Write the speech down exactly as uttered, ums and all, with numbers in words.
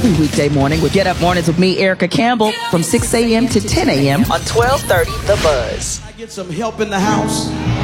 every weekday morning with Get Up Mornings with me, Erica Campbell, from six a.m. to ten a.m. on twelve thirty The Buzz. I get some help in the house.